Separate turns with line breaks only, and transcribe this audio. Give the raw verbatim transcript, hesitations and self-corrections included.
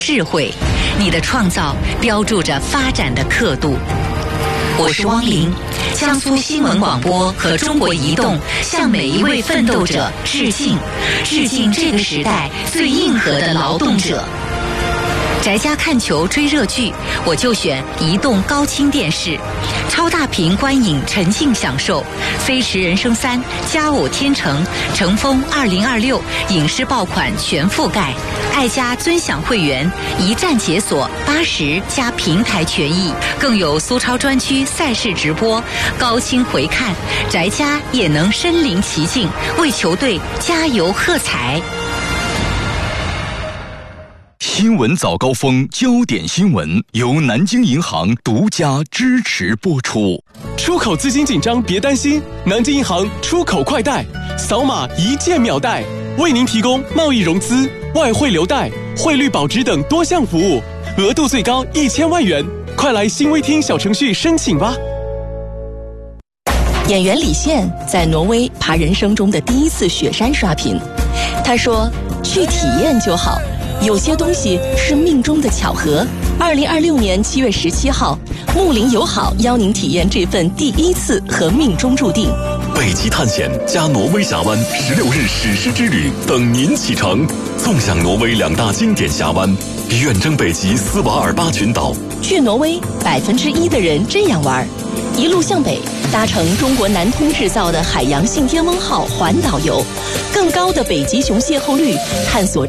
智慧，你的创造标注着发展的刻度。我是汪玲，江苏新闻广播和中国移动向每一位奋斗者致敬，致敬这个时代最硬核的劳动者。宅家看球追热剧，我就选移动高清电视，超大屏观影沉浸享受。飞驰人生三、佳偶天成、乘风二零二六影视爆款全覆盖，爱家尊享会员一站解锁八十加平台权益，更有苏超专区赛事直播，高清回看，宅家也能身临其境，为球队加油喝彩。
新闻早高峰，焦点新闻由南京银行独家支持播出。
出口资金紧张别担心，南京银行出口快贷，扫码一键秒贷，为您提供贸易融资、外汇留贷、汇率保值等多项服务，额度最高一千万元。快来新微听小程序申请吧。
演员李现在挪威爬人生中的第一次雪山刷屏，他说：“去体验就好。”有些东西是命中的巧合。二零二六年七月十七号，睦邻友好邀您体验这份第一次和命中注定。
北极探险加挪威峡湾十六日史诗之旅等您启程，纵享挪威两大经典峡湾，远征北极斯瓦尔巴群岛。
去挪威，百分之一的人这样玩：一路向北，搭乘中国南通制造的海洋信天翁号环岛游，更高的北极熊邂逅率，探索